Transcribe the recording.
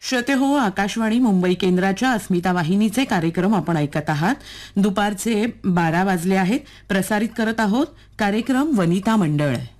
श्रोतेहो, आकाशवाणी मुंबई केंद्राच्या अस्मिता वाहिनीचे कार्यक्रम आपण ऐकत आहात. दुपारचे 12 वाजले आहेत. प्रसारित करत आहोत कार्यक्रम वनिता मंडळ.